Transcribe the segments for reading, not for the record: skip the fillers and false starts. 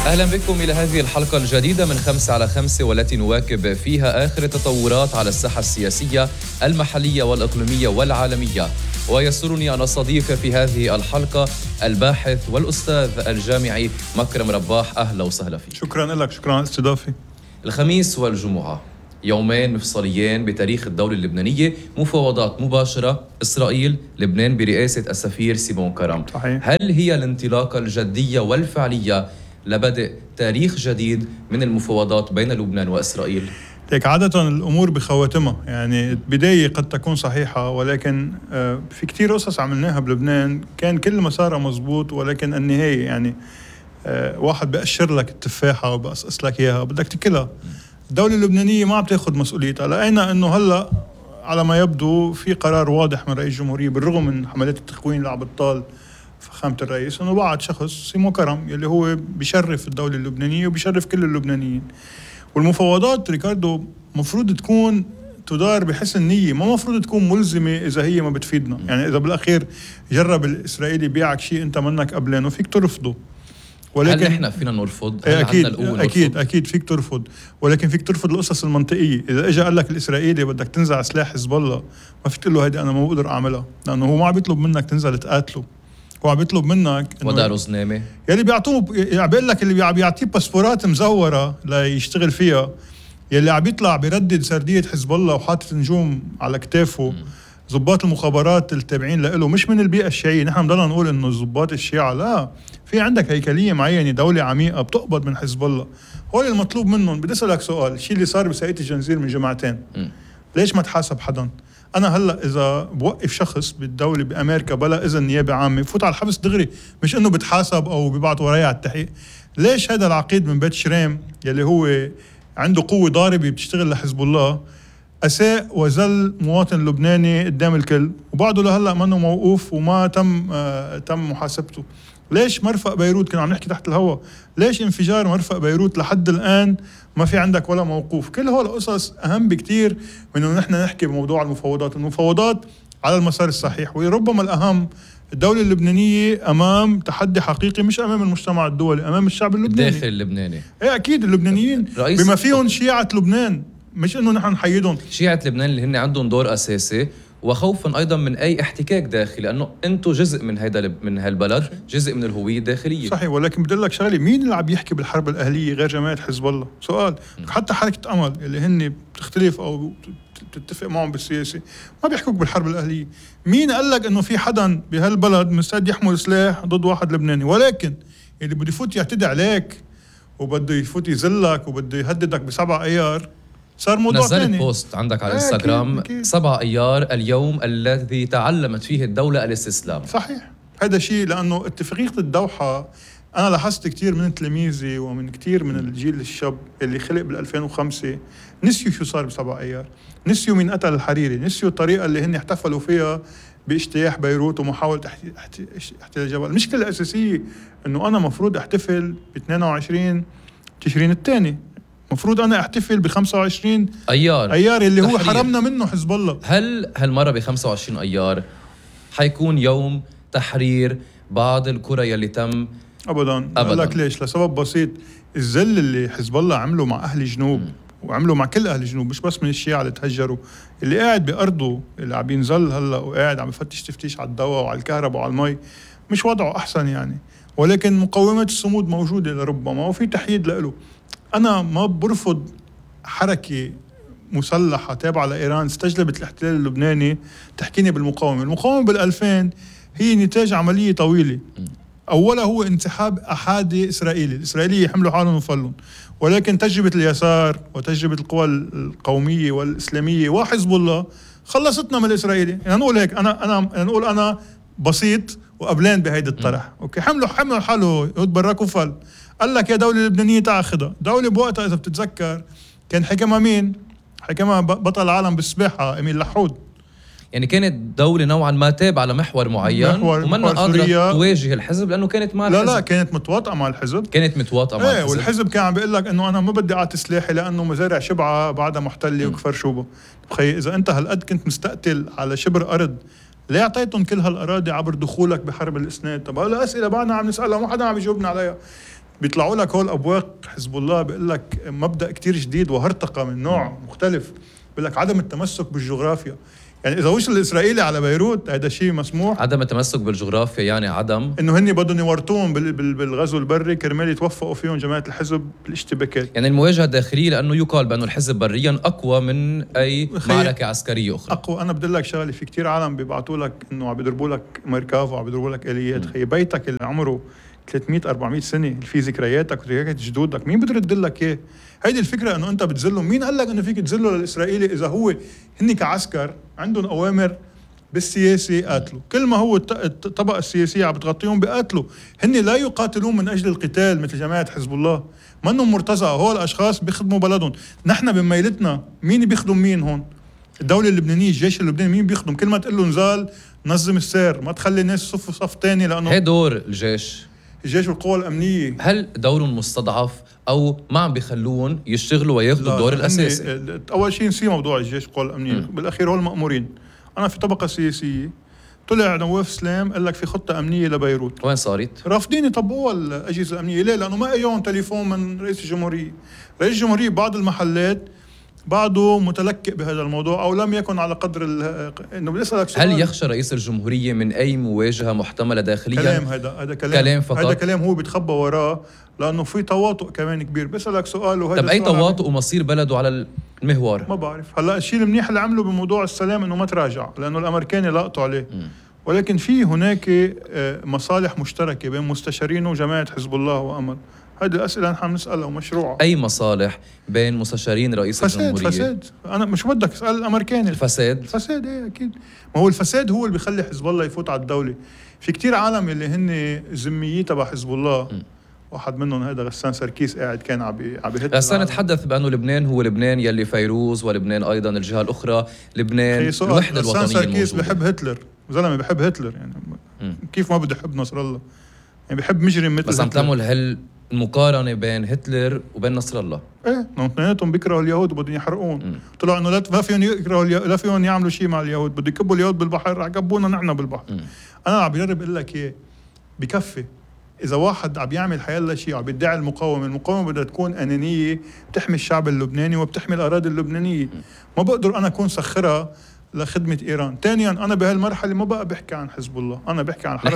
أهلا بكم إلى هذه الحلقة الجديدة من 5 على 5 والتي نواكب فيها آخر التطورات على الساحة السياسية المحلية والإقليمية والعالمية. ويسرني أن أستضيف في هذه الحلقة الباحث والأستاذ الجامعي مكرم رباح. أهلا وسهلا فيك. شكرا لك، شكرا على الاستضافة. الخميس والجمعة يومين مفصليين بتاريخ الدولة اللبنانية، مفاوضات مباشرة إسرائيل لبنان برئاسة السفير سيمون كرم. صحيح. هل هي الانطلاقة الجدية والفعلية لبدء تاريخ جديد من المفاوضات بين لبنان وإسرائيل؟ هيك عادة الأمور بخواتمها، يعني البداية قد تكون صحيحة، ولكن في كتير قصص عملناها بلبنان كان كل مسارها مزبوط، ولكن النهاية يعني واحد بأشر لك التفاحة وبأسس لك إياها بدك تكلها. الدولة اللبنانية ما عم تاخد مسؤوليتها، لقينا إنه هلأ على ما يبدو في قرار واضح من رئيس الجمهورية بالرغم من حملات التخوين اللي عم بتطال فخامة الرئيس، إنه بعد شخص سيمون كرم يلي هو بيشرف الدولة اللبنانية وبيشرف كل اللبنانيين. والمفاوضات ريكاردو مفروض تكون تدار بحسن نية، ما مفروض تكون ملزمة إذا هي ما بتفيدنا. يعني إذا بالأخير جرب الإسرائيلي بيعك شيء أنت منك قبلانه فيك ترفضه، ولكن هل نحن فينا نرفض؟ أكيد فيك ترفض، ولكن فيك ترفض القصص المنطقية. إذا إجا قال لك الإسرائيلي بدك تنزع سلاح حزب الله، ما فيك تقول له هيدي أنا ما بقدر أعملها، لأنه هو ما عم بيطلب منك تنزل تقاتله، هو عم بيطلب منك ودار زنامة يلي بيعطوه، يعني بيقول لك اللي بيعطيه باسبورات مزورة ليشتغل فيها، يلي عم بيطلع بيردد سردية حزب الله وحاطط نجوم على كتافه. ضباط المخابرات التابعين له مش من البيئة الشيعية. نحن بضلنا نقول إنه ضباط الشيعة، لا، في عندك هيكلية معينة، دولة عميقة بتقبض من حزب الله. هو المطلوب منهم. بدي أسألك سؤال، الشيء اللي صار بساقية الجنزير من جماعتين ليش ما تحاسب حدا؟ أنا هلأ إذا بوقف شخص بالدولة بأمريكا بلا إذن نيابة عامة بفوت على الحبس دغري، مش إنه بتحاسب أو بيبعت ورايا على التحقيق. ليش هذا العقيد من بيت شريم يلي هو عنده قوة ضاربة بتشتغل لحزب الله أساء وزل مواطن لبناني قدام الكل، وبعده لهلأ منه موقوف وما تم محاسبته؟ ليش مرفق بيروت، كنا عم نحكي تحت الهواء، ليش انفجار مرفق بيروت لحد الآن ما في عندك ولا موقوف؟ كل هول القصص أهم بكتير من إنه نحن نحكي بموضوع المفاوضات على المسار الصحيح. وربما الأهم، الدولة اللبنانية أمام تحدي حقيقي، مش أمام المجتمع الدولي، أمام الشعب اللبناني، الداخل اللبناني. إيه أكيد اللبنانيين بما فيهم شيعة لبنان، مش إنه نحن نحيدهم. شيعة لبنان اللي هن عندهم دور أساسي، وخوفا أيضا من أي احتكاك داخلي، لأنه أنتم جزء من هالبلد، جزء من الهوية الداخلية. صحيح، ولكن بدي لك شغلة، مين اللي عم يحكي بالحرب الأهلية غير جماعة حزب الله؟ سؤال. حتى حركة أمل اللي هن بتختلف أو تتفق معهم بالسياسة ما بيحكوك بالحرب الأهلية. مين قال لك إنه في حدا بهالبلد مستعد يحمل سلاح ضد واحد لبناني؟ ولكن اللي بده يفوت يعتدي عليك وبده يفوت يذلك وبده يهددك ب7 أيار صار موضوع ثاني. نزلت بوست عندك على الانستغرام 7 أيار اليوم الذي تعلمت فيه الدولة الاستسلام. صحيح، هذا شيء لأنه اتفاقية الدوحة أنا لاحظت كتير من تلاميذي ومن كتير من الجيل الشاب اللي خلق بال2005 نسيوا شو صار ب7 أيار، نسيوا مين قتل الحريري، نسيوا الطريقة اللي هن احتفلوا فيها باجتياح بيروت ومحاولة احتلال الجبل. المشكلة الأساسية إنه أنا مفروض احتفل ب22 تشرين الثاني، مفروض أنا أحتفل ب25 أيار اللي هو حرمنا منه حزب الله. هل هالمرة ب25 أيار حيكون يوم تحرير بعض القرى يلي تم؟ أبداً. أقول لك ليش، لسبب بسيط، الذل اللي حزب الله عمله مع أهل الجنوب وعمله مع كل أهل الجنوب، مش بس من الشيعة اللي تهجروا، اللي قاعد بأرضه اللي عم ينزل هلأ وقاعد عم يفتش تفتيش على الدواء وعلى الكهرباء وعلى المي، مش وضعه أحسن يعني، ولكن مقومات الصمود موجودة لربما وفي تحييد له. أنا ما برفض حركة مسلحة تابعة لإيران استجلبت الاحتلال اللبناني تحكيني بالمقاومة. المقاومة بال2000 هي نتاج عملية طويلة، أولا هو انسحاب أحادي إسرائيلي، الإسرائيليين يحملوا حالهم وفلون، ولكن تجربة اليسار وتجربة القوى القومية والإسلامية وحزب الله خلصتنا من الإسرائيلي. يعني نقول هيك، أنا بسيط وقبلان بهيدا الطرح. أوكي، حملوا حاله يهود براك وفل. قال لك يا دولة اللبنانية تاخدها. دولة بوقتها إذا بتتذكر كان حكمها مين؟ حكمها بطل العالم بالسباحة أمين لحود. يعني كانت دولة نوعا ما تابعة على محور معين ومنها قادرة تواجه الحزب لأنه كانت مع الحزب. لا كانت متواطئة مع الحزب. مع الحزب. والحزب كان عم بيقول لك إنه أنا ما بدي أعطي سلاحي لأنه مزارع شبعة بعدها محتلة وكفر شوبة. تخيل إذا أنت هالقد كنت مستقتل على شبر أرض، ليه أعطيتهم كل هالأراضي عبر دخولك بحرب الإسناد؟ طب هلا أسئلة بعدنا عم نسألها وما حدا عم يجاوبنا عليها. بيطلعوا لك هول أبواق حزب الله بيقول لك مبدأ كتير جديد وهرطقة من نوع مختلف، بيقول لك عدم التمسك بالجغرافيا. يعني إذا وصل الإسرائيلي على بيروت هذا شيء مسموح. عدم التمسك بالجغرافيا يعني عدم إنه هني بدهم يورطوهم بالغزو البري كرمال يتوفقوا فيهم جماعة الحزب بالاشتباكات. يعني المواجهة الداخلية، لأنه يقال بأنه الحزب بريا أقوى من أي معركة عسكرية أخرى. أقوى. أنا بدي لك شغلة، في كتير عالم بيبعتوا لك إنه عم بيضربوا لك ميركاف وعم بيضربوا لك آليات. خي بيتك اللي عمره 300-400 سنة اللي فيه ذكرياتك وذكريات جدودك، مين بده يرد لك إياه؟ هيدي الفكرة إنه أنت بتذله. مين قال لك إنه فيك تذله للإسرائيلي إذا هو هني كعسكر عندهم أوامر بالسياسي قاتلوا، كل ما هو الطبقة السياسية عم بتغطيهم بقاتلوا. هن لا يقاتلون من أجل القتال مثل جماعة حزب الله، ما انهم مرتزقة. هول الأشخاص بيخدموا بلدهم. نحن بميلتنا مين بيخدم مين هون؟ الدولة اللبنانية، الجيش اللبناني مين بيخدم؟ كل ما تقول له نزال نظم السير، ما تخلي الناس صف صف تاني، لأنه هي دور الجيش والقوى الأمنية. هل دور مستضعف أو ما عم بيخلون يشتغلوا وياخذوا الدور الأساسي؟ أول شيء نسي موضوع الجيش والقوى الأمنية. بالأخير هول مأمورين. أنا في طبقة سياسية، طلع نواف سلام قال لك في خطة أمنية لبيروت. وين صارت؟ رافضين يطبقوها الأجهزة الأمنية. ليه؟ لأنه ما أجاهم تليفون من رئيس الجمهورية. رئيس الجمهورية بعض المحلات بعده متلكئ بهذا الموضوع أو لم يكن على قدر إنه بيسألك سؤال. هل يخشى رئيس الجمهورية من أي مواجهة محتملة داخليا؟ كلام. هذا كلام فقط. هذا كلام هو بيتخبى وراه، لأنه في تواطؤ كمان كبير. بيسألك سؤال وهذا طب أي تواطؤ ومصير بلده على المحور؟ ما بعرف. هلا الشيء المنيح اللي عمله بموضوع السلام إنه ما تراجع، لأنه الأمريكان لقطوا عليه. ولكن في هناك مصالح مشتركة بين مستشارين وجماعة حزب الله وأمل. هذه الأسئلة نحن نسألها مشروعة. أي مصالح بين مستشارين رئيس الجمهورية؟ فساد. أنا مش بدك تسأل الأمريكان. الفساد إيه أكيد. ما هو الفساد هو اللي بيخلي حزب الله يفوت على الدولة. في كتير عالم اللي هن ذميين تبع حزب الله. واحد منهم هذا غسان سركيس قاعد كان عم بيهد. غسان تحدث بأنه لبنان هو لبنان يلي فيروز، ولبنان أيضا الجهة الأخرى لبنان الوحدة الوطنية. غسان سركيس بحب هتلر، زلمة بحب هتلر يعني. كيف ما بده يحب نصر الله؟ يعني بحب مجرم مثل بس عم تعمل المقارنة بين هتلر وبين نصر الله. ايه، اثنيناتهم بيكرهوا اليهود وبدهم يحرقون. طلعوا انه لا فيهم يكرهوا لا فيهم يعملوا شيء مع اليهود، بده يكبوا اليهود بالبحر، رح يكبونا نحن بالبحر. انا عم بجرب اقول لك ايه، بكفي. اذا واحد عم يعمل حيالله شيء عم بيدعي المقاومه بدها تكون انانيه، بتحمي الشعب اللبناني وبتحمي الاراضي اللبنانيه. ما بقدر انا اكون سخرها لخدمة إيران. ثانيا أنا بهالمرحلة ما بقى بحكي عن حزب الله، أنا بحكي عن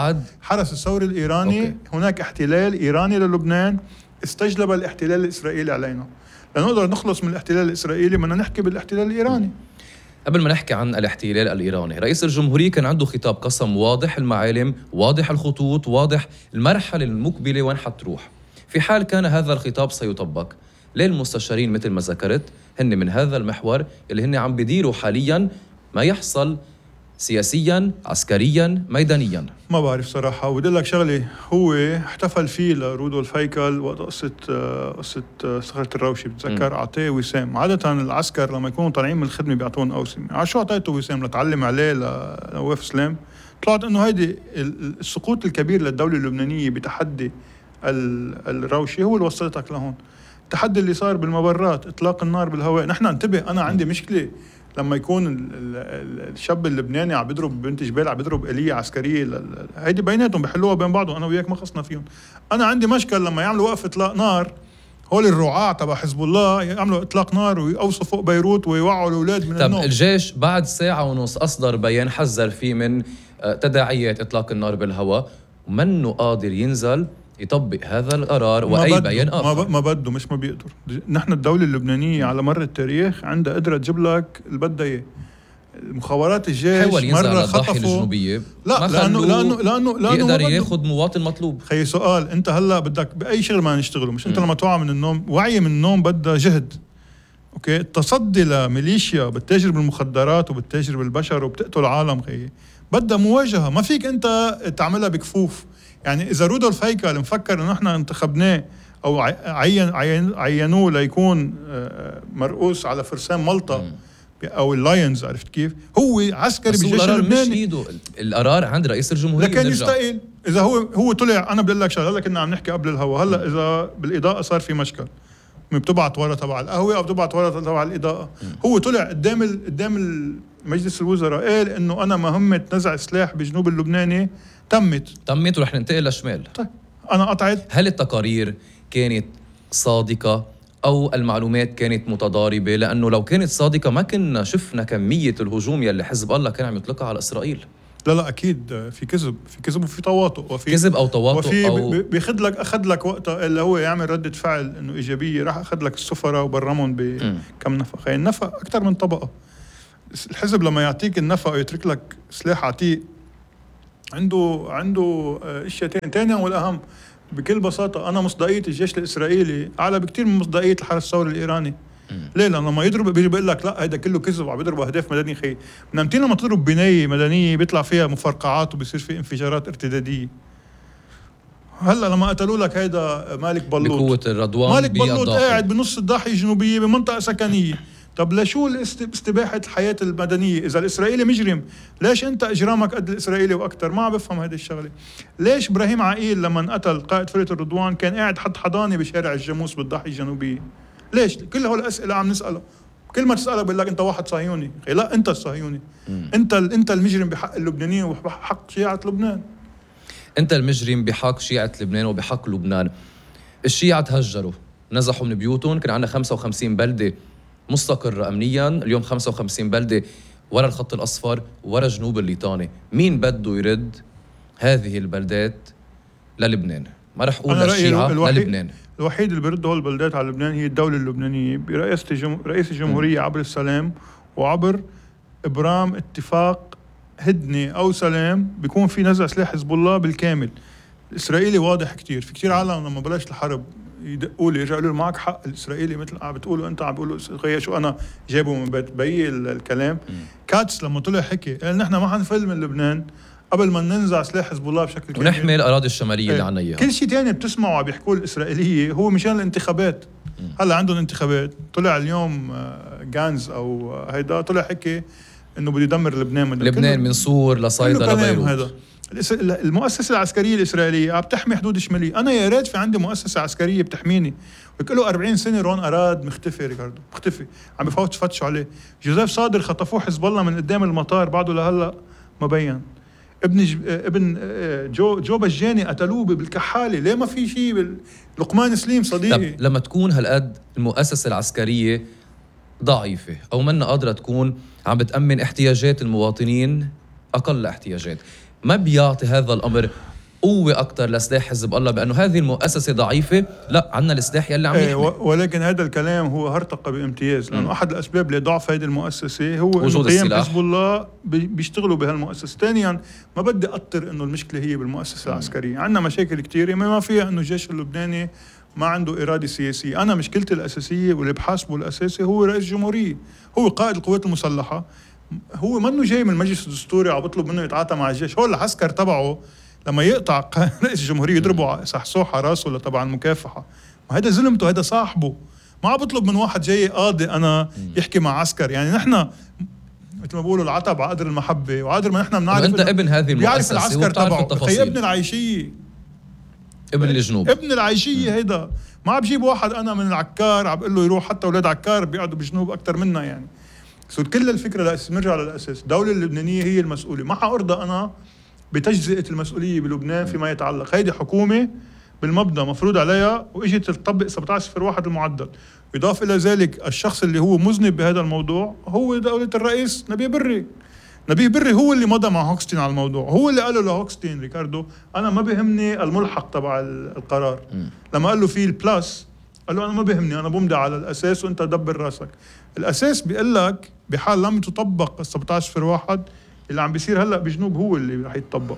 حرس الثوري الإيراني. أوكي. هناك احتلال إيراني للبنان استجلب الاحتلال الإسرائيلي علينا. لنقدر نخلص من الاحتلال الإسرائيلي بدنا نحكي بالاحتلال الإيراني. قبل ما نحكي عن الاحتلال الإيراني، رئيس الجمهورية كان عنده خطاب قسم واضح المعالم، واضح الخطوط، واضح المرحلة المقبلة وين حتروح. في حال كان هذا الخطاب سيطبق، ليه المستشارين مثل ما ذكرت هن من هذا المحور اللي هن عم بيديروا حاليا ما يحصل سياسيا عسكريا ميدانيا؟ ما بعرف صراحة. وبدي لك شغلة، هو احتفل فيه لرودولف هيكل وقت قصة صخرة الروشي، بتذكر أعطيه وسام. عادة العسكر لما يكونوا طالعين من الخدمة بيعطون أوسمة. على شو أعطيته وسام؟ لتعلم عليه لنواف سلام؟ طلعت إنه هيدي السقوط الكبير للدولة اللبنانية بتحدي الروشي هو اللي وصلتك لهون. التحدي اللي صار بالمبرات، إطلاق النار بالهواء. نحن انتبه، أنا عندي مشكلة لما يكون الشاب اللبناني عم بيضرب بنت جبال، عم بيضرب آلية عسكرية. هيدي بيناتهم بيحلوها بين بعضهم، أنا وياك ما خصنا فيهم. أنا عندي مشكل لما يعملوا وقف إطلاق نار، هول الرعاع تبع حزب الله يعملوا إطلاق نار ويقوصوا فوق بيروت ويوعوا الأولاد من النوم. الجيش بعد ساعة ونص أصدر بيان حذر فيه من تداعيات إطلاق النار بالهواء، ومنه قادر ينزل يطبق هذا القرار وأي بيان آخر. ما بده، مش ما بيقدر. نحن الدولة اللبنانية على مر التاريخ عندها قدرة تجيب لك اللي بدها إياه. المخابرات الجيش مرة خطفوا الجنوبية، لا لأنه يقدر ياخد مواطن مطلوب. خي سؤال، أنت هلأ بدك بأي شغل ما نشتغله، مش أنت لما توعى من النوم، وعي من النوم بدها جهد. أوكي، التصدي لميليشيا بالتاجر بالمخدرات وبالتاجر بالبشر وبتقتل عالم، خي بدها مواجهة. ما فيك أنت تعملها بكفوف. يعني إذا رودولف هيكل مفكر إنه إحنا انتخبناه أو عينوه ليكون مرؤوس على فرسان ملطة أو اللاينز، عرفت كيف؟ هو عسكري بالجيش اللبناني. القرار عند رئيس الجمهورية، لكن يستقيل. إذا هو طلع، أنا بدي لك شغله، هلا كنا عم نحكي قبل الهوا، هلا إذا بالإضاءة صار في مشكل، بتبعت ورا تبع القهوة أو بتبعت ورا تبع الإضاءة. هو طلع قدام مجلس الوزراء قال إنه أنا مهمة نزع السلاح بجنوب اللبناني تمت ورح ننتقل للشمال. طيب انا قطعت. هل التقارير كانت صادقة أو المعلومات كانت متضاربة؟ لأنه لو كانت صادقة ما كنا شفنا كمية الهجوم يلي حزب الله كان عم يطلقها على إسرائيل. لا اكيد في كذب وفي تواطؤ، وفي كذب او تواطؤ، وفي او اخذ لك وقتها اللي هو يعمل ردة فعل انه ايجابيه، راح اخذ لك السفراء وبرمهم بكم نفق. هي النفق اكثر من طبقه. الحزب لما يعطيك النفق ويترك لك سلاح عتيق عنده اشياء ثانيه والاهم بكل بساطه. انا مصداقيه الجيش الاسرائيلي اعلى بكثير من مصداقيه الحرس الثوري الايراني. ليه؟ لأنه لما يضرب بيجي بيقول لك لا هيدا كله كذب وعم يضربوا أهداف مدنية. خي من أمتين لما تضرب بناية مدنية بيطلع فيها مفرقعات وبيصير في انفجارات ارتدادية. هلا لما قتلوا لك هيدا مالك بلوط بقوة الرضوان، مالك بلوط قاعد بنص الضاحية الجنوبية بمنطقة سكنية. طب لشو استباحة الحياة المدنية؟ إذا الإسرائيلي مجرم ليش أنت إجرامك قد الإسرائيلي وأكتر؟ ما بفهم هذه الشغلة. ليش إبراهيم عقيل لما انقتل قائد فرقة الرضوان كان قاعد حد حضانة بشارع الجاموس بالضاحية الجنوبية؟ ليش؟ كل هول الأسئلة عم نسأله. كل ما تسأله بقول لك أنت واحد صهيوني. لا أنت الصهيوني. أنت المجرم بحق اللبنانيين وبحق شيعة لبنان. أنت المجرم بحق شيعة لبنان وبحق لبنان. الشيعة تهجروا، نزحوا من بيوتهم. كان عندنا 55 بلدة مستقرة أمنيا، اليوم 55 بلدة ورا الخط الأصفر، ورا جنوب الليطاني. مين بده يرد هذه البلدات للبنان؟ ما رح أقول للشيعة، للبنان. الوحيد اللي بيرد هول البلدات على لبنان هي الدولة اللبنانية برئاسة رئيس الجمهورية عبر السلام وعبر إبرام اتفاق هدنة أو سلام بيكون في نزع سلاح حزب الله بالكامل. الإسرائيلي واضح كتير. في كتير عالم لما بلش الحرب يدقوا لي يرجعوا لي معك حق. الإسرائيلي مثل عم بتقولوا أنت عم بقولوا غير شو أنا جايبه من بيت بي الكلام. كاتس لما طلع حكي قال نحن ما حنفل من لبنان قبل ما ننزع سلاح حزب الله بشكل كامل ونحمي الأراضي الشمالية اللي عنا إياها. كل شيء تاني بتسمعوا عم بيحكوا الإسرائيلية هو مشان الانتخابات. هلا عندهم انتخابات. طلع اليوم جانز أو هيدا طلع حكي إنه بده يدمر لبنان من سور لصيدا لبيروت. هذا المؤسسة العسكرية الإسرائيلية عم تحمي حدود الشمالية. أنا يا ريت في عندي مؤسسة عسكرية بتحميني. بيقولوا 40 سنة رون أراد مختفي. ريكاردو مختفي، عم يفتشوا عليه. جوزيف صادر خطفوه حزب الله من قدام المطار، بعده لهلا ما بين. ابن جو بجاني قتلوه بالكحالة. ليه ما في شيء؟ لقمان سليم صديقي. لما تكون هالقد المؤسسة العسكرية ضعيفة أو منا قادرة تكون عم بتأمن احتياجات المواطنين أقل احتياجات، ما بيعطي هذا الأمر قوة أكتر لسلاح حزب الله بأنه هذه المؤسسة ضعيفة؟ لا، عنا السلاح يلي عم يحمي. ولكن هذا الكلام هو هرطقة بامتياز، لأنه أحد الأسباب لضعف هذه المؤسسة هو وجود قيام السلاح. حزب الله بيشتغلوا بهالمؤسسة. ثانيا ما بدي أطر إنه المشكلة هي بالمؤسسة العسكرية. عنا مشاكل كتيرة ما فيها إنه الجيش اللبناني ما عنده إرادة سياسية. أنا مشكلتي الأساسية واللي بحاسبه الأساسي هو رئيس الجمهورية، هو قائد القوات المسلحة. هو منه جاي من المجلس الدستوري عم بطلب منه يتعاطى مع الجيش. هو العسكر تبعه لما يقطع رئيس الجمهورية يضربوا صحصوحة راسه لتبع المكافحة. ما هذا زلمته، هذا صاحبه. ما عم بطلب من واحد جاي قاضي أنا يحكي مع عسكر. يعني نحن مثل ما بقولوا العتب عقدر المحبة، وعقدر ما نحن بنعرف أنت ابن هذه المؤسسة العسكر تبعه. التفاصيل. ابن العيشية، ابن الجنوب، ابن العيشية. هيدا ما عم بجيب واحد أنا من العكار عم بقول له يروح. حتى أولاد عكار بيقعدوا بجنوب أكتر منا. يعني كل الفكرة نرجع للأساس. الدولة اللبنانية هي المسؤولة. ما حأرضى أنا بتجزئة المسؤولية بلبنان فيما يتعلق. هيدي حكومة بالمبدأ مفروض عليها وإجت تطبق 17/1 المعدل. يضاف إلى ذلك الشخص اللي هو مذنب بهذا الموضوع هو دولة الرئيس نبيه بري هو اللي مضى مع هوكستين على الموضوع. هو اللي قاله لهوكستين ريكاردو أنا ما بهمني الملحق تبع القرار. لما قال له في البلاس قال له أنا ما بهمني، أنا بمضي على الأساس وأنت دبر راسك. الأساس بيقول لك بحال لم تطبق 17/1 اللي عم بيصير هلأ بجنوب هو اللي رح يتطبق.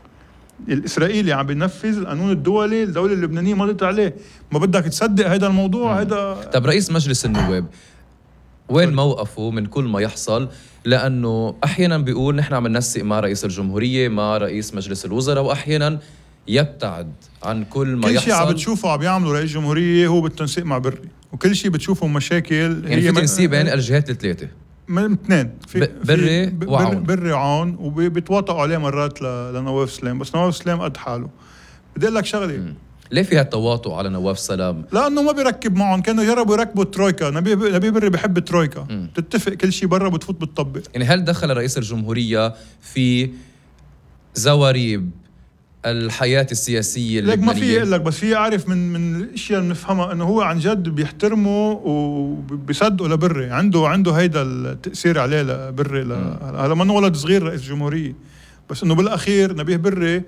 الإسرائيلي عم بينفذ القانون الدولي، الدولة اللبنانية مضت عليه. ما بدك تصدق هذا الموضوع. هذا طب رئيس مجلس النواب وين موقفه من كل ما يحصل؟ لأنه أحيانا بيقول نحن عم ننسق مع رئيس الجمهورية مع رئيس مجلس الوزراء، وأحيانا يبتعد عن كل ما يحصل. كل شيء عم بتشوفه عم بيعملوا رئيس الجمهورية هو بالتنسيق مع بري، وكل شيء بتشوفه مشاكل. يعني في تنسيق بين الجهات الثلاثة، من اثنين، بري وعون، وبيتواطئوا عليه مرات لنواف سلام. بس نواف سلام قد حاله. بدي اقول لك شغله، ليه فيها التواطؤ على نواف سلام؟ لانه ما بيركب معهم. كانوا يجربوا يركبوا الترويكا. نبي بري بحب الترويكا. تتفق كل شيء برا بتفوت بتطبق. يعني هل دخل رئيس الجمهورية في زواريب الحياة السياسية لك ما في اللبنانية؟ اقول لك، بس في اعرف من الاشياء اللي بنفهمها انه هو عن جد بيحترمه وبيصدقوا لبري، عنده هيدا التاثير عليه لبري. هلا ما ولد صغير رئيس جمهوريه، بس انه بالاخير نبيه بري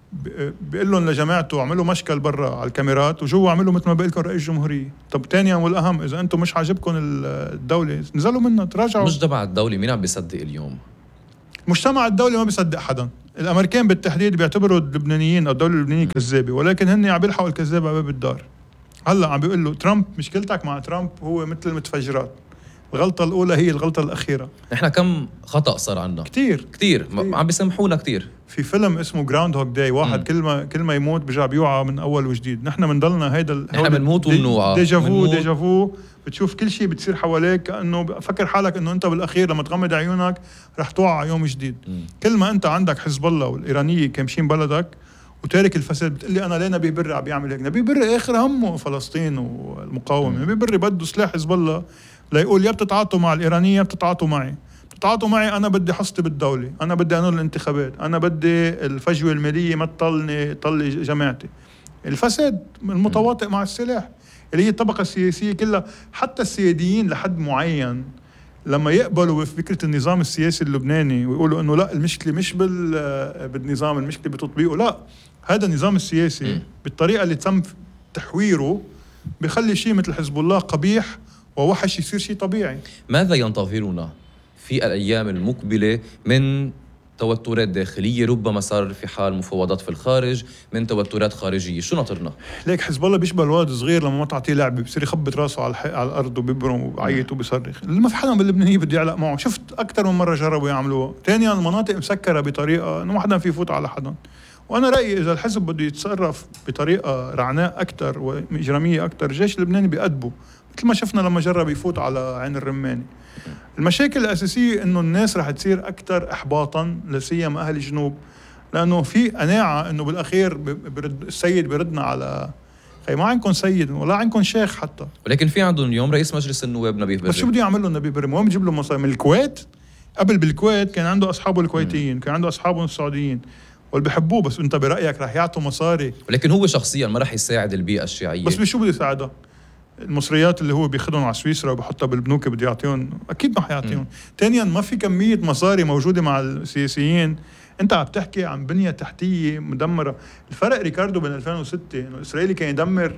بيقول لهم لجماعته اعملوا مشكل برا على الكاميرات وجوا اعملوا مثل ما بقول لكم رئيس جمهوريه. طب ثانيا والاهم، اذا انتم مش عاجبكم الدوله نزلوا منها، تراجعوا. المجتمع الدولي مين عم بيصدق اليوم؟ المجتمع الدولي ما بيصدق حدا. الامريكان بالتحديد بيعتبروا اللبنانيين او الدوله اللبنانيه كذابه، ولكن هن عم بيلحقوا الكذابه على باب الدار. هلا عم بيقول له ترامب، مشكلتك مع ترامب هو مثل المتفجرات، الغلطه الاولى هي الغلطه الاخيره. نحن كم خطأ صار عنا؟ كتير. عم بيسامحونا كتير. في فيلم اسمه جراوند هوك داي، واحد كل ما يموت برجع بيوعى من اول وجديد. نحن بنضلنا نحن بنموت وبنوعى، ديجافو. بتشوف كل شيء بتصير حواليك كانه فكر حالك انه انت بالاخير لما تغمض عيونك رح توعى يوم جديد. كل ما انت عندك حزب الله والايرانيه كامشين بلدك وتارك الفساد، بتقول لي انا ليه نبيه بري عم بيعمل هيك؟ نبيه بري اخر همه فلسطين والمقاومه. نبيه بري بده سلاح حزب الله ليقول يا بتتعاطوا مع الايرانيه يا بتتعاطوا معي. بتتعاطوا معي، انا بدي حصتي بالدوله، انا بدي انول الانتخابات، انا بدي الفجوه الماليه ما تطلي جماعتي. الفساد المتواطئ مع السلاح اللي هي الطبقه السياسيه كلها. حتى السياديين لحد معين لما يقبلوا بفكره النظام السياسي اللبناني ويقولوا انه لا المشكله مش بالنظام، المشكله بتطبيقه، لا، هذا النظام السياسي بالطريقه اللي تم تحويره بخلي شيء مثل حزب الله قبيح ووحش يصير شيء طبيعي. ماذا ينتظرنا في الأيام المقبلة من توترات داخلية؟ ربما صار في حال مفاوضات في الخارج، من توترات خارجية، شو ناطرنا؟ ليك حزب الله بيشبه الولد الصغير لما ما تعطيه لعبة بصير يخبط راسه على الأرض وبيبرم وبيعيط وبيصرخ. اللي ما في حدا باللبنانية بده يعلق معه. شفت أكثر من مرة جربوا يعملوها. ثانيا المناطق مسكرة بطريقة إنه ما حدا في يفوت على حدا. وأنا رأيي إذا الحزب بده يتصرف بطريقة رعناء أكثر وإجرامية أكثر، الجيش اللبناني بيأدبه مثل ما شفنا لما جرب يفوت على عين الرماني. المشاكل الأساسية إنه الناس رح تصير أكثر إحباطاً، لسيما أهل الجنوب، لأنه في قناعة إنه بالأخير السيد بردنا على خي ما عندكم سيد ولا عندكم شيخ حتى. ولكن في عندهم اليوم رئيس مجلس النواب نبيه بري. بس شو بده يعمل له نبيه بري؟ وين بجيب له مصاري من الكويت؟ قبل بالكويت كان عنده أصحابه الكويتيين، كان عنده أصحابه السعوديين واللي بحبوه، بس أنت برأيك رح يعطوا مصاري؟ ولكن هو شخصياً ما رح يساعد البيئة الشيعية. بس بشو بده يساعدها؟ المصريات اللي هو بياخذهم على سويسرا وبحطها بالبنوك بده يعطيهم؟ اكيد ما حيعطيهم. ثانيا ما في كميه مصاري موجوده مع السياسيين. انت عم تحكي عن بنيه تحتيه مدمره. الفرق ريكاردو بين 2006 انه الاسرائيلي كان يدمر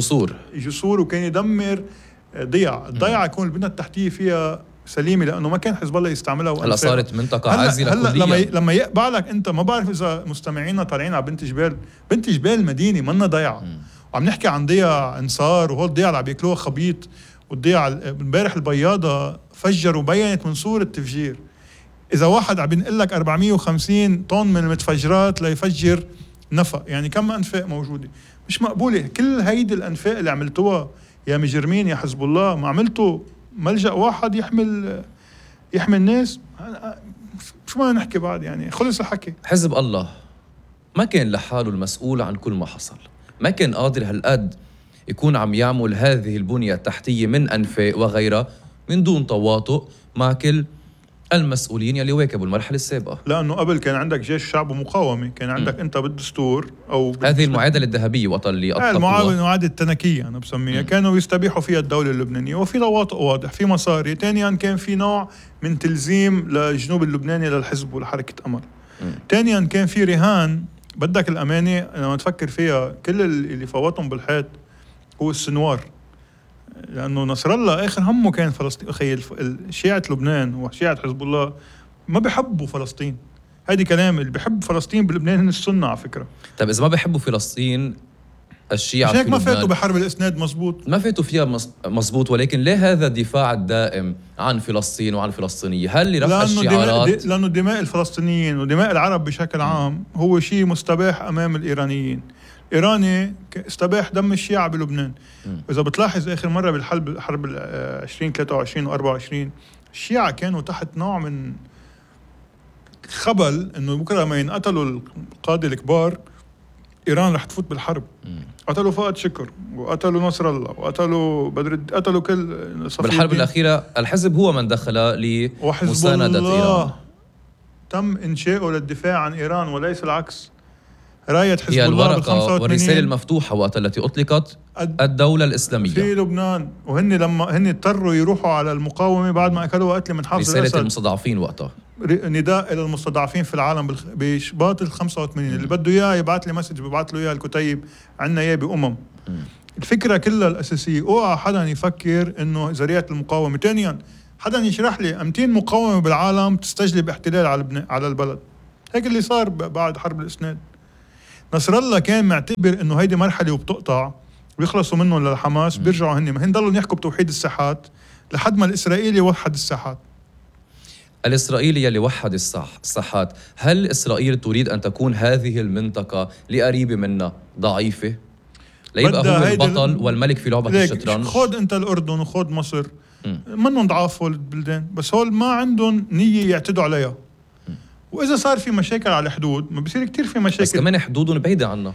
الجسور وكان يدمر الضيعه يكون البنيه التحتيه فيها سليمه لانه ما كان حزب الله يستعملها. هلا صارت منطقه عازله كليا. لما يقبع لك انت، ما بعرف اذا مستمعينا طالعين على بنت جبال مدينه منا ضيعه، وعم نحكي عن ضياع انصار وهول الضياع اللي عم ياكلوها خبيط، والضياع امبارح البياضه فجروا بينت من صوره تفجير. اذا واحد عم بينقل لك 450 طن من المتفجرات ليفجر نفق، يعني كم انفاق موجوده؟ مش مقبوله. كل هيدي الانفاق اللي عملتوها يا مجرمين يا حزب الله، ما عملتوا ملجأ واحد يحمي الناس؟ شو ما نحكي بعد؟ يعني خلص الحكي. حزب الله ما كان لحاله المسؤول عن كل ما حصل، ما كان قادر هالقد يكون عم يعمل هذه البنية التحتية من أنفاق وغيرها من دون تواطؤ مع كل المسؤولين يلي واكبوا المرحلة السابقة. لأنه قبل كان عندك جيش شعب ومقاومة، كان عندك أنت بالدستور أو هذه المعادلة الذهبية وقت اللي المعادلة التنكية أنا بسميها، كانوا يستبيحوا فيها الدولة اللبنانية وفي تواطؤ واضح، في مصاري. ثانيا كان في نوع من تلزيم للجنوب اللبناني للحزب ولحركة أمل. ثانيا كان في رهان. بدك الأمانة لما تفكر فيها، كل اللي فوتهم بالحيط هو السنوار، لأنه نصر الله آخر همه كان فلسطين. أخي شيعة لبنان وشيعة حزب الله ما بيحبوا فلسطين. هذه كلام اللي بيحب فلسطين بلبنان هن السنة على فكرة. طيب إذا ما بيحبوا فلسطين الشيعة في لبنان ما فاتوا بحرب الإسناد مزبوط، ما فاتوا فيها مزبوط، ولكن ليه هذا الدفاع الدائم عن فلسطين وعن فلسطينية؟ هل لرفع الشعارات؟ لأنه دماء الفلسطينيين ودماء العرب بشكل عام هو شيء مستباح أمام الإيرانيين. إيراني استباح دم الشيعة بلبنان. وإذا بتلاحظ آخر مرة بالحرب 2023 و24 الشيعة كانوا تحت نوع من خبل إنه بكرة ما ينقتلوا القادة الكبار إيران رح تفوت بالحرب. قتلوا فؤاد شكر وقتلوا نصر الله وقتلوا قتلوا كل بالحرب الأخيرة الحزب هو من دخل لمساندة إيران. تم إنشاؤه للدفاع عن إيران وليس العكس. راية حزب هي الله الورقة والرسالة بال85 المفتوحة وقت التي أطلقت الدولة الإسلامية في لبنان، وهن لما هن اضطروا يروحوا على المقاومة بعد ما أكلوا قتل من حافظ رسالة الأسد، المستضعفين وقتها نداء إلى المستضعفين في العالم بشباط ال85. اللي بده إياه يبعث لي مسج، ببعث له إياه الكتيب، عنا إياه بأمم. الفكرة كلها الأساسية، اوعى حدا يفكر إنه ذريعة المقاومة. ثانيا حدا يشرح لي 200 مقاومة بالعالم تستجلب احتلال على البلد. هيك اللي صار بعد حرب الإسناد. نصر الله كان معتبر إنه هيدي مرحلة وبتقطع ويخلصوا منهم للحماس، بيرجعوا هن ضلوا يحكوا بتوحيد الساحات لحد ما الإسرائيلي وحد الساحات. الإسرائيلي يلي وحد الساحات، هل إسرائيل تريد أن تكون هذه المنطقة لقريبة منا ضعيفة؟ ليبقى هو البطل والملك في لعبة الشطرنج؟ خود أنت الأردن وخود مصر، منهم ضعاف هول البلدان، بس هول ما عندهم نية يعتدوا عليها. وإذا صار في مشاكل على الحدود ما بصير كتير في مشاكل، بس كمان حدودهم بعيدة عنا.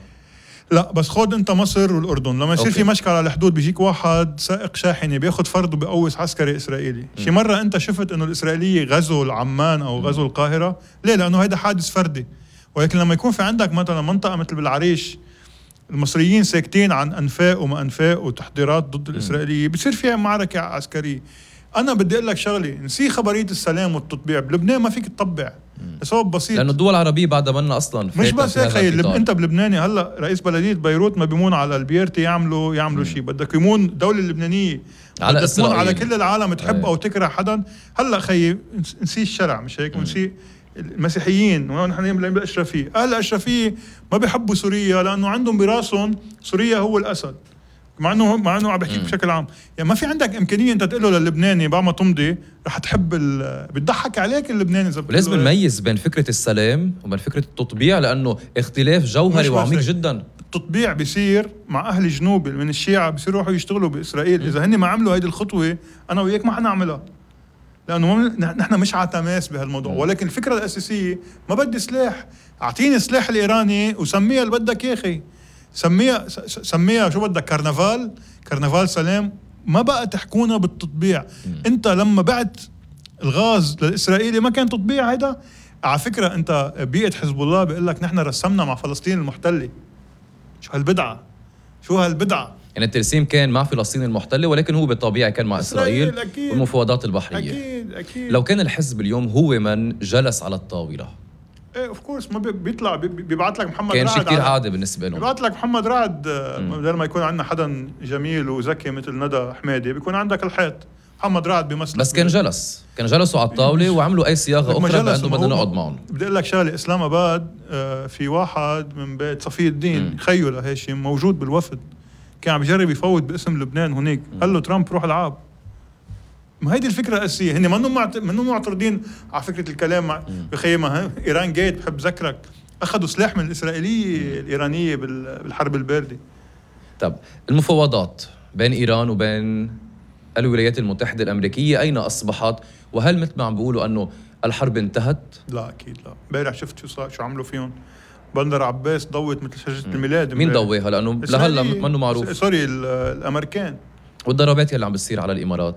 لا بس خود انت مصر والاردن، لما يصير في مشكله على الحدود بيجيك واحد سائق شاحنه بياخذ فرد وبيقوس عسكري اسرائيلي. شي مره انت شفت انه الاسرائيليين غزوا عمان او غزوا القاهره؟ ليه؟ لانه هيدا حادث فردي. ولكن لما يكون في عندك مثلا منطقه مثل بالعريش المصريين ساكتين عن انفاق وما انفاق وتحضيرات ضد الاسرائيليه، بصير فيها معركه عسكريه. انا بدي اقول لك شغله، نسي خبريه السلام والتطبيع. بلبنان ما فيك تطبع لسبب بسيط، لانه الدول العربيه بعد منا اصلا مش بس هيك. انت بلبناني هلا رئيس بلديه بيروت ما بيمون على البيرتي يعملوا شيء، بدك يمون الدوله اللبنانيه على اسرائيل، على كل العالم تحب او تكره حدا. هلا خيي نسي الشرع مش هيك، ونسي المسيحيين ونحن بالاشرفيه. اهل الاشرفيه ما بيحبوا سوريا لانه عندهم براسهم سوريا هو الاسد، مع انه عم بحكيك بشكل عام. يعني ما في عندك امكانيه انت تقول له للبناني بعد ما تمضي رح تحب بتضحك عليك اللبناني. ولازم نميز بين فكره السلام وبين فكره التطبيع، لانه اختلاف جوهري وعميق جدا. التطبيع بيصير مع اهل الجنوب من الشيعة، بيصيروا يروحوا يشتغلوا باسرائيل. اذا هن ما عملوا هيدي الخطوه انا وياك ما حنعملها، لانه نحن مش على تماس بهالموضوع. ولكن الفكره الاساسيه ما بدي سلاح، اعطيني السلاح الايراني وسميها اللي بدك يا اخي، سميها شو بدك، كرنفال سلام. ما بقى تحكونا بالتطبيع. انت لما بعت الغاز للاسرائيلي ما كان تطبيع هيدا؟ على فكره انت بيئه حزب الله بيقول لك نحن رسمنا مع فلسطين المحتله. شو هالبدعه؟ يعني الترسيم كان مع فلسطين المحتله، ولكن هو بالطبيعه كان مع اسرائيل والمفاوضات البحريه. أكيد. لو كان الحزب اليوم هو من جلس على الطاوله، ايه اوف كورس، ما بيطلع بيبعت لك محمد كان رعد، شيء كثير عادي بالنسبه لهم. بيبعت لك محمد رعد بدل ما يكون عندنا حدا جميل وذكي مثل ندى حمادي، بيكون عندك الحيط محمد رعد بيمثل. بس كان جلسوا على الطاوله وعملوا اي صياغه اخرى بانه بدنا نقعد معهم. بدي اقول لك شغله، اسلام اباد في واحد من بيت صفي الدين خيو لهاشم موجود بالوفد، كان عم يجرب يفوت باسم لبنان هناك. قال له ترامب روح العاب. ما هيدي الفكرة الأساسية. هن منهم معترضين على فكرة الكلام مع بخيمة. إيران جيت بحب ذكرك أخذوا سلاح من الإسرائيلية الإيرانية بالحرب الباردة. طب المفاوضات بين إيران وبين الولايات المتحدة الأمريكية أين أصبحت؟ وهل مثل ما عم بيقولوا أنه الحرب انتهت؟ لا أكيد لا. امبارح شفت شو عملوا فيهم. بندر عباس ضوت مثل شجرة الميلاد. مين ضويها؟ لأنه لهلا منه معروف. سوري الأمريكان. والضربات اللي عم بتصير على الإمارات،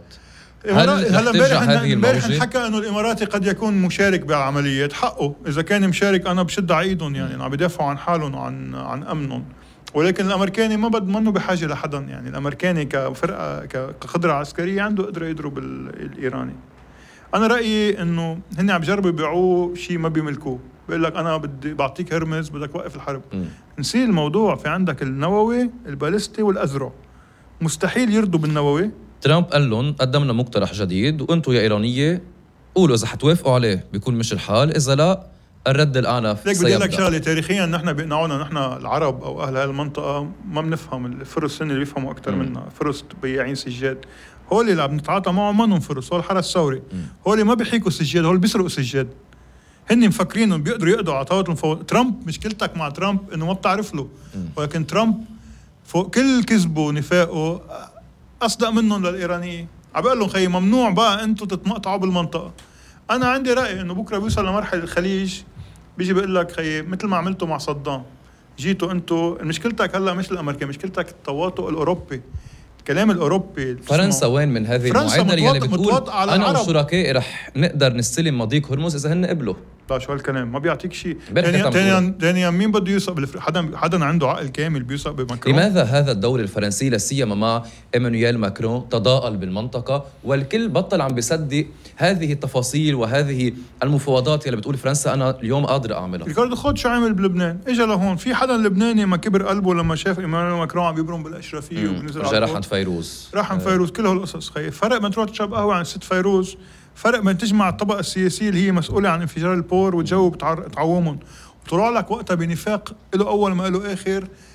هلا امبارح حكى انه الاماراتي قد يكون مشارك بالعمليات. حقه اذا كان مشارك، انا بشد على ايدهم، يعني عم بيدافعوا عن حالهم وعن امنهم. ولكن الامريكاني منه بحاجه لحدا. يعني الامريكاني كفرقه كقدره عسكريه عنده قدره يضرب الايراني. انا رايي انه هن عم بيجربوا يبيعوه شيء ما بيملكوه. بيقول لك انا بدي بعطيك هرمز بدك وقف الحرب. نسي الموضوع. في عندك النووي البالستي والازرع، مستحيل يرضوا بالنووي. ترامب قال لهم قدمنا مقترح جديد وانتم يا إيرانية قولوا إذا حتوافقوا عليه بيكون مش الحال، إذا لا الرد الأعنف سيبدأ. بدي لك شغلة، تاريخيا نحن بيقنعونا نحن العرب أو أهل هاي المنطقة ما بنفهم الفرس. اللي بيفهموا أكتر منا فرس بياعين سجاد. هول اللي عم نتعاطى معهم ما فرس، هول الحرس الثوري. هول ما بيحيكوا سجاد، هول بيسرقوا سجاد. هن مفكرين انهم بيقدروا يقضوا على طاولة المفاوضات. ترامب مشكلتك مع ترامب انه ما بتعرف له. ولكن ترامب فوق كل كذبه ونفاقه أصدق منهم للإيرانيين. عم بقول لهم خيي ممنوع بقى أنتوا تتمقطعوا بالمنطقة. أنا عندي رأي إنه بكرة بيوصل لمرحلة الخليج بيجي بقول لك خيي مثل ما عملتوا مع صدام، جيتوا أنتوا. مشكلتك هلا مش الأمريكي، مشكلتك التواطؤ الأوروبي، الكلام الأوروبي. فرنسا وين من هذه المعادلة اللي بتقول أنا وشركائي رح نقدر نستلم مضيق هرمز إذا هن قبلوا؟ لا شو هالكلام، ما بيعطيك شيء. بركة ثانيا مين بده يوثق حدا عنده عقل كامل بيوثق بماكرون؟ لماذا هذا الدور الفرنسي لا سيما مع ايمانويل ماكرون تضاءل بالمنطقة والكل بطل عم بيصدق هذه التفاصيل وهذه المفاوضات اللي بتقول فرنسا أنا اليوم قادر أعملها؟ ريكاردو خد شو عمل بلبنان، اجى لهون في حدا لبناني ما كبر قلبه لما شاف ايمانويل ماكرون عم يبرم بالاشرفيه وبنزل رجع راح عند فيروز، راح عند فيروز، كل هالقصص. فرق بين تروح تشرب قهوه عند ست فيروز، فرق بين تجمع الطبقه السياسيه اللي هي مسؤوله عن انفجار البور وتجاوب تعومهم، وطلع لك وقتها بنفاق له اول ما له اخر